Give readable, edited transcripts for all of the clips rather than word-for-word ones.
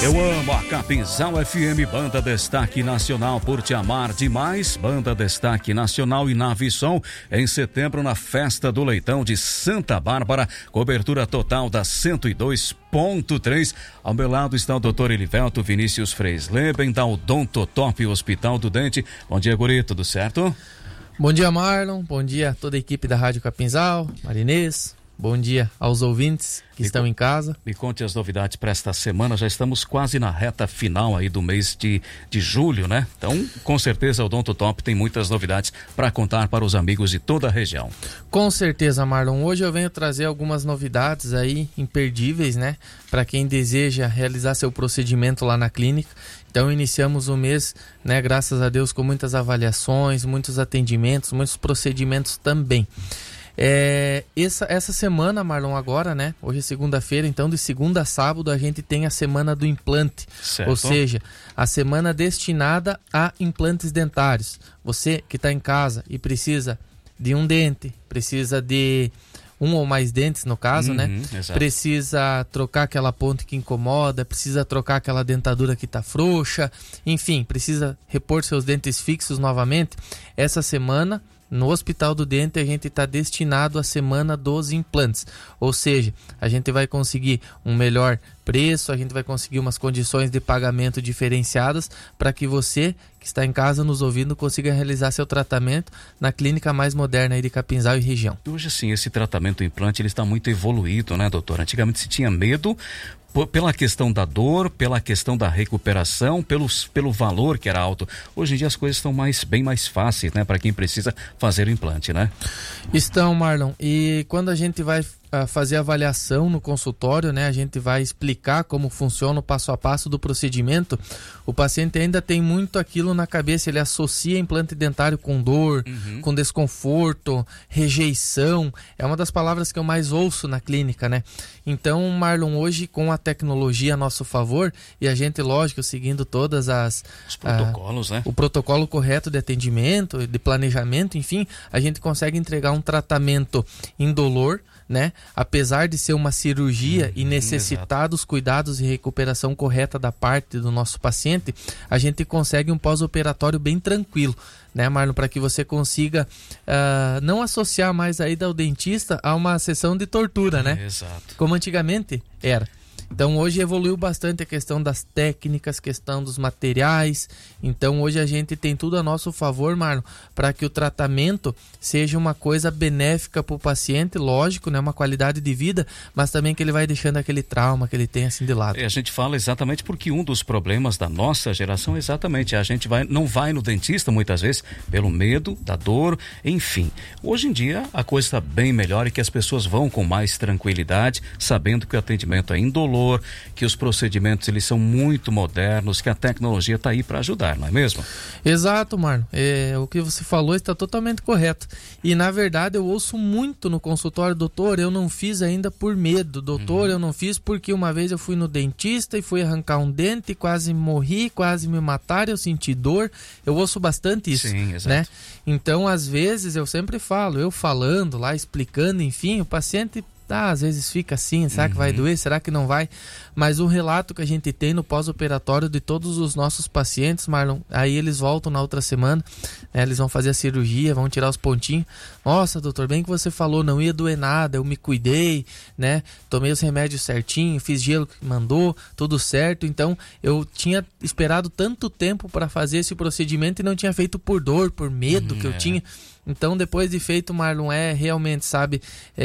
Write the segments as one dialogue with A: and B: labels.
A: Eu amo a Capinzal FM, Banda Destaque Nacional, por te amar demais. Banda Destaque Nacional e Navisson, em setembro na Festa do Leitão de Santa Bárbara, cobertura total da 102.3. Ao meu lado está o Dr. Elivelto Vinícius Freisleben, da Odontotop Hospital do Dente. Bom dia, guri, tudo certo?
B: Bom dia, Marlon, bom dia a toda a equipe da Rádio Capinzal, Marinês. Bom dia aos ouvintes que estão em casa.
A: Me conte as novidades para esta semana. Já estamos quase na reta final aí do mês de julho, né? Então, com certeza, o Odontotop tem muitas novidades para contar para os amigos de toda a região.
B: Com certeza, Marlon. Hoje eu venho trazer algumas novidades aí imperdíveis, né? Para quem deseja realizar seu procedimento lá na clínica. Então, iniciamos o mês, né? Graças a Deus, com muitas avaliações, muitos atendimentos, muitos procedimentos também. Essa semana, Marlon, agora, né? Hoje é segunda-feira, então de segunda a sábado a gente tem a semana do implante. Certo. Ou seja, a semana destinada a implantes dentários. Você que está em casa e precisa de um dente, precisa de um ou mais dentes no caso, né? Exato. Precisa trocar aquela ponte que incomoda, precisa trocar aquela dentadura que está frouxa, enfim, precisa repor seus dentes fixos novamente. Essa semana, no Hospital do Dente, a gente está destinado à semana dos implantes, ou seja, a gente vai conseguir um melhor preço, a gente vai conseguir umas condições de pagamento diferenciadas para que você que está em casa nos ouvindo consiga realizar seu tratamento na clínica mais moderna aí de Capinzal e região.
A: Hoje sim, esse tratamento implante ele está muito evoluído, né, doutor? Antigamente se tinha medo pela questão da dor, pela questão da recuperação, pelo valor que era alto. Hoje em dia as coisas estão bem mais fáceis, né, para quem precisa fazer o implante, né?
B: Estão, Marlon. E quando a gente vai fazer avaliação no consultório, né, a gente vai explicar como funciona o passo a passo do procedimento. O paciente ainda tem muito aquilo na cabeça, ele associa implante dentário com dor, com desconforto, rejeição. É uma das palavras que eu mais ouço na clínica, né? Então, Marlon, hoje com a tecnologia a nosso favor e a gente, lógico, seguindo todas os
A: protocolos, né?
B: O protocolo correto de atendimento, de planejamento, enfim, a gente consegue entregar um tratamento indolor, né? Apesar de ser uma cirurgia e necessitar dos cuidados e recuperação correta da parte do nosso paciente, a gente consegue um pós-operatório bem tranquilo, né, Marlon, para que você consiga não associar mais a ida ao dentista a uma sessão de tortura, né?
A: Exato.
B: Como antigamente era. Então hoje evoluiu bastante a questão das técnicas, questão dos materiais. Então hoje a gente tem tudo a nosso favor, Marlon, para que o tratamento seja uma coisa benéfica para o paciente, lógico, né, uma qualidade de vida, mas também que ele vai deixando aquele trauma que ele tem assim de lado.
A: A gente fala exatamente porque um dos problemas da nossa geração é exatamente a gente não vai no dentista muitas vezes pelo medo da dor, enfim. Hoje em dia a coisa está bem melhor e que as pessoas vão com mais tranquilidade, sabendo que o atendimento é indolor, que os procedimentos eles são muito modernos, que a tecnologia está aí para ajudar, não é mesmo?
B: Exato, Marlon. O que você falou está totalmente correto. E na verdade eu ouço muito no consultório: doutor, eu não fiz ainda por medo, doutor, eu não fiz porque uma vez eu fui no dentista e fui arrancar um dente, quase morri, quase me mataram, eu senti dor. Eu ouço bastante isso. Sim, exato. Né? Então às vezes eu sempre falo, eu falando lá, explicando, enfim, o paciente às vezes fica assim, será que vai doer, será que não vai? Mas o relato que a gente tem no pós-operatório de todos os nossos pacientes, Marlon, aí eles voltam na outra semana, né, eles vão fazer a cirurgia, vão tirar os pontinhos. Nossa, doutor, bem que você falou, não ia doer nada, eu me cuidei, né, tomei os remédios certinho, fiz gelo que mandou, tudo certo. Então eu tinha esperado tanto tempo para fazer esse procedimento e não tinha feito por dor, por medo que eu tinha. Então, depois de feito, Marlon, realmente, sabe,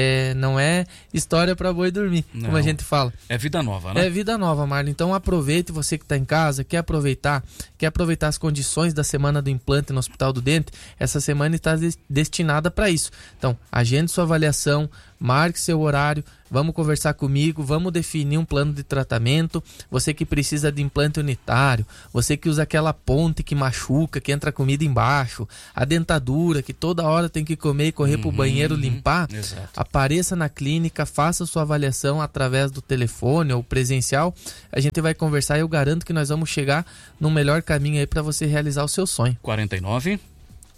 B: não é história para boi dormir, como a gente fala.
A: É vida nova, né?
B: É vida nova, Marlon. Então, aproveite, você que está em casa, quer aproveitar as condições da semana do implante no Hospital do Dente. Essa semana está destinada para isso. Então, agende sua avaliação, marque seu horário, vamos conversar comigo, vamos definir um plano de tratamento. Você que precisa de implante unitário, você que usa aquela ponte que machuca, que entra comida embaixo, a dentadura que toda hora tem que comer e correr pro banheiro limpar.
A: Exato.
B: Apareça na clínica, faça sua avaliação através do telefone ou presencial. A gente vai conversar e eu garanto que nós vamos chegar no melhor caminho aí para você realizar o seu sonho.
A: 49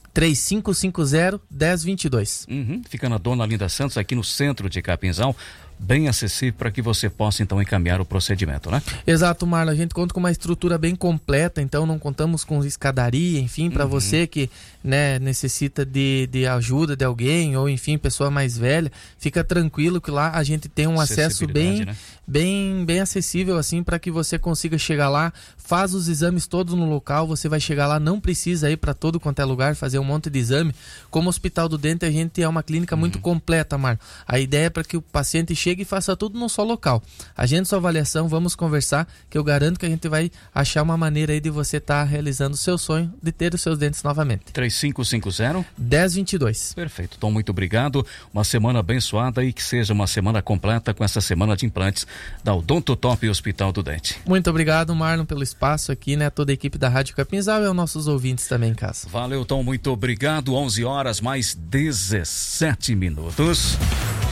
B: 3550-1022.
A: Fica na Dona Linda Santos, aqui no centro de Capinzal. bem acessível para que você possa então encaminhar o procedimento, né?
B: Exato, Marlon, a gente conta com uma estrutura bem completa, então não contamos com escadaria, enfim, para você que, né, necessita de ajuda de alguém, ou enfim, pessoa mais velha, fica tranquilo que lá a gente tem um acesso bem, né? bem acessível, assim, para que você consiga chegar lá, faz os exames todos no local, você vai chegar lá, não precisa ir para todo quanto é lugar fazer um monte de exame. Como o Hospital do Dente, a gente é uma clínica muito completa, Marlon. A ideia é para que o paciente chegue e faça tudo num só local. Agende sua avaliação, vamos conversar, que eu garanto que a gente vai achar uma maneira aí de você estar realizando o seu sonho de ter os seus dentes novamente.
A: 3550-1022. Perfeito, Tom, muito obrigado. Uma semana abençoada e que seja uma semana completa com essa semana de implantes da Odontotop Hospital do Dente.
B: Muito obrigado, Marlon, pelo espaço aqui, né? Toda a equipe da Rádio Capinzal e aos nossos ouvintes também em casa.
A: Valeu, Tom, muito obrigado. 11 horas mais 17 minutos.